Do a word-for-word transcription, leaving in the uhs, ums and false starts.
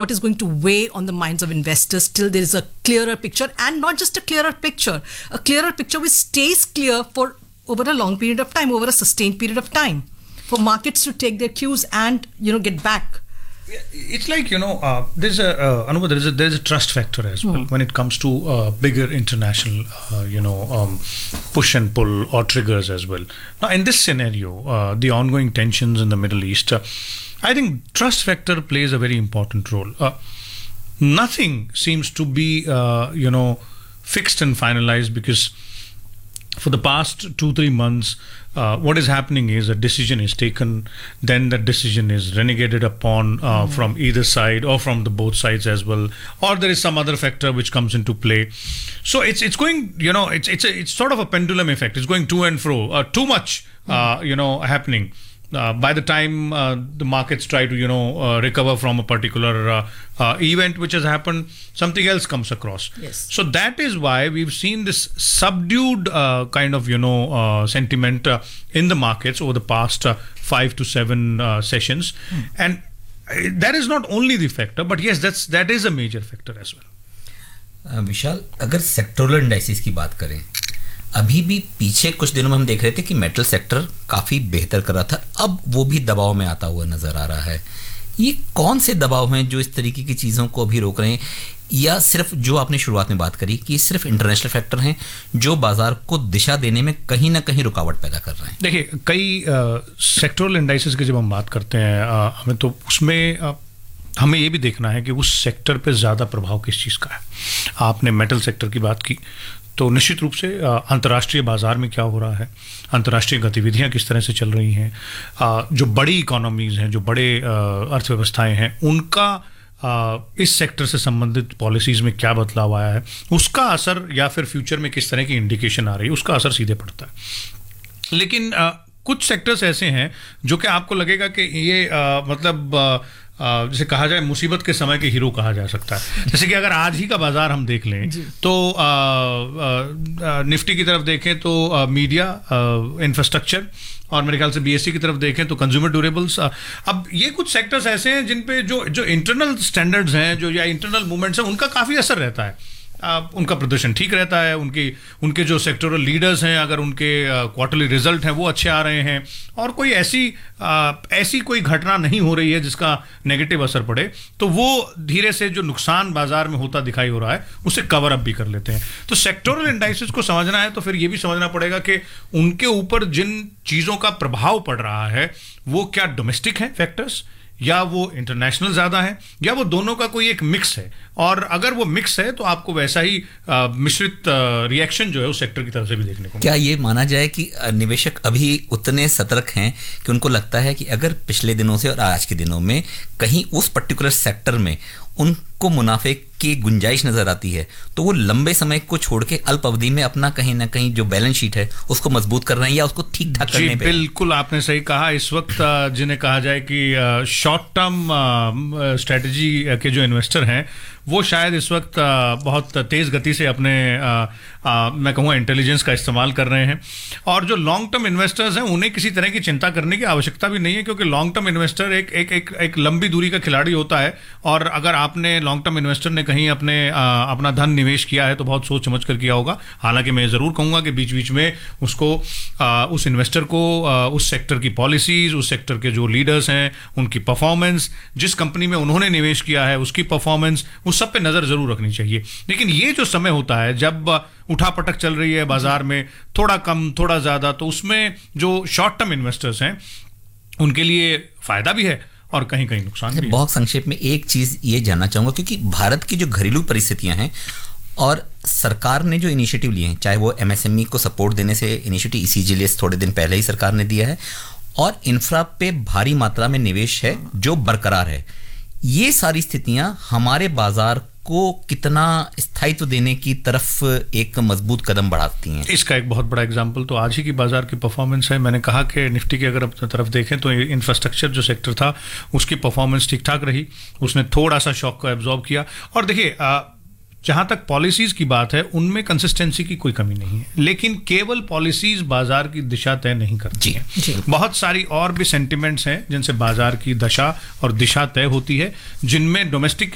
what is going to weigh on the minds of investors till there is a clearer picture, and not just a clearer picture, a clearer picture which stays clear for over a long period of time, over a sustained period of time, for markets to take their cues and, you know, get back. It's like, you know, uh, there's a uh, Anubha, there's a there's a trust factor as well mm. when it comes to uh, bigger international, uh, you know, um, push and pull or triggers as well. Now, in this scenario, uh, the ongoing tensions in the Middle East, uh, I think trust factor plays a very important role. Uh, nothing seems to be, uh, you know, fixed and finalized, because for the past two, three months, uh, what is happening is a decision is taken, then that decision is renegated upon uh, mm. from either side or from the both sides as well, or there is some other factor which comes into play. So it's it's going, you know, it's it's a, it's sort of a pendulum effect. It's going to and fro. Uh, too much, mm. uh, you know, happening. Uh, by the time uh, the markets try to, you know, uh, recover from a particular uh, uh, event which has happened, something else comes across. Yes. So that is why we've seen this subdued uh, kind of, you know, uh, sentiment uh, in the markets over the past uh, five to seven uh, sessions. Hmm. And uh, that is not only the factor, but yes, that's that is a major factor as well. uh, विशाल, अगर sectoral indices की बात करें, अभी भी पीछे कुछ दिनों में हम देख रहे थे कि मेटल सेक्टर काफ़ी बेहतर कर रहा था, अब वो भी दबाव में आता हुआ नज़र आ रहा है. ये कौन से दबाव हैं जो इस तरीके की चीज़ों को अभी रोक रहे हैं, या सिर्फ जो आपने शुरुआत में बात करी कि सिर्फ इंटरनेशनल फैक्टर हैं जो बाजार को दिशा देने में कहीं ना कहीं रुकावट पैदा कर रहे हैं? देखिए, कई सेक्टोरल इंडाइसिस की जब हम बात करते हैं, आ, हमें तो उसमें आ, हमें ये भी देखना है कि उस सेक्टर पे ज़्यादा प्रभाव किस चीज़ का है. आपने मेटल सेक्टर की बात की, तो निश्चित रूप से अंतर्राष्ट्रीय बाजार में क्या हो रहा है, अंतर्राष्ट्रीय गतिविधियां किस तरह से चल रही हैं, जो बड़ी इकोनॉमीज़ हैं, जो बड़े अर्थव्यवस्थाएं हैं, उनका इस सेक्टर से संबंधित पॉलिसीज़ में क्या बदलाव आया है, उसका असर, या फिर फ्यूचर में किस तरह की इंडिकेशन आ रही है, उसका असर सीधे पड़ता है. लेकिन कुछ सेक्टर्स ऐसे हैं जो कि आपको लगेगा कि ये आ, मतलब आ, जैसे कहा जाए मुसीबत के समय के हीरो कहा जा सकता है. जैसे कि अगर आज ही का बाजार हम देख लें तो आ, आ, निफ्टी की तरफ देखें तो आ, मीडिया, इंफ्रास्ट्रक्चर, और मेरे ख्याल से बीएससी की तरफ देखें तो कंज्यूमर ड्यूरेबल्स. अब ये कुछ सेक्टर्स ऐसे हैं जिन पे जो जो इंटरनल स्टैंडर्ड्स हैं, जो या इंटरनल मूवमेंट्स हैं, उनका काफ़ी असर रहता है. आ, उनका प्रदर्शन ठीक रहता है, उनकी उनके जो सेक्टोरल लीडर्स हैं, अगर उनके क्वार्टरली रिजल्ट हैं वो अच्छे आ रहे हैं, और कोई ऐसी आ, ऐसी कोई घटना नहीं हो रही है जिसका नेगेटिव असर पड़े, तो वो धीरे से जो नुकसान बाजार में होता दिखाई हो रहा है उसे कवर अप भी कर लेते हैं. तो सेक्टोरल इंडाइसिस को समझना है तो फिर ये भी समझना पड़ेगा कि उनके ऊपर जिन चीज़ों का प्रभाव पड़ रहा है वो क्या डोमेस्टिक है फैक्टर्स, या वो इंटरनेशनल ज़्यादा है, या वो दोनों का कोई एक मिक्स है. और अगर वो मिक्स है तो आपको वैसा ही आ, मिश्रित रिएक्शन जो है उस सेक्टर की तरफ से भी देखने को. क्या ये माना जाए कि निवेशक अभी उतने सतर्क हैं कि उनको लगता है कि अगर पिछले दिनों से और आज के दिनों में कहीं उस पर्टिकुलर सेक्टर में उनको मुनाफे की गुंजाइश नजर आती है, तो वो लंबे समय को छोड़ के अल्प अवधि में अपना कहीं ना कहीं जो बैलेंस शीट है उसको मजबूत कर रहे हैं, या उसको ठीक ठाक करने पे? बिल्कुल आपने सही कहा. इस वक्त जिन्हें कहा जाए कि शॉर्ट टर्म स्ट्रेटजी के जो इन्वेस्टर हैं वो शायद इस वक्त बहुत तेज़ गति से अपने आ, आ, मैं कहूँगा इंटेलिजेंस का इस्तेमाल कर रहे हैं, और जो लॉन्ग टर्म इन्वेस्टर्स हैं उन्हें किसी तरह की चिंता करने की आवश्यकता भी नहीं है, क्योंकि लॉन्ग टर्म इन्वेस्टर एक एक एक एक लंबी दूरी का खिलाड़ी होता है. और अगर आपने लॉन्ग टर्म इन्वेस्टर ने कहीं अपने आ, अपना धन निवेश किया है तो बहुत सोच समझ कर किया होगा. हालांकि मैं ज़रूर कहूँगा कि बीच बीच में उसको आ, उस इन्वेस्टर को आ, उस सेक्टर की पॉलिसीज़, उस सेक्टर के जो लीडर्स हैं उनकी परफॉर्मेंस, जिस कंपनी में उन्होंने निवेश किया है उसकी परफॉर्मेंस, उस सब पे नज़र ज़रूर रखनी चाहिए. लेकिन ये जो समय होता है जब उठापटक चल रही है बाजार में, थोड़ा कम थोड़ा ज़्यादा, तो उसमें जो शॉर्ट टर्म इन्वेस्टर्स हैं उनके लिए फ़ायदा भी है और कहीं कहीं नुकसान भी. बहुत संक्षेप में एक चीज़ ये जानना चाहूँगा, क्योंकि भारत की जो घरेलू परिस्थितियाँ हैं और सरकार ने जो इनिशिएटिव लिए हैं, चाहे वो एमएसएमई को सपोर्ट देने से इनिशिएटिव ईसीजीएस थोड़े दिन पहले ही सरकार ने दिया है, और इंफ्रा पे भारी मात्रा में निवेश है जो बरकरार है, ये सारी स्थितियां हमारे बाजार को कितना स्थायित्व देने की तरफ एक मजबूत कदम बढ़ाती हैं? इसका एक बहुत बड़ा एग्जांपल तो आज ही की बाजार की परफॉर्मेंस है. मैंने कहा कि निफ्टी की अगर अपनी तरफ देखें तो इंफ्रास्ट्रक्चर जो सेक्टर था उसकी परफॉर्मेंस ठीक ठाक रही, उसने थोड़ा सा शॉक को एब्जॉर्ब किया. और देखिए, जहाँ तक पॉलिसीज़ की बात है उनमें कंसिस्टेंसी की कोई कमी नहीं है, लेकिन केवल पॉलिसीज़ बाजार की दिशा तय नहीं करती हैं. बहुत सारी और भी सेंटिमेंट्स हैं जिनसे बाजार की दशा और दिशा तय होती है, जिनमें डोमेस्टिक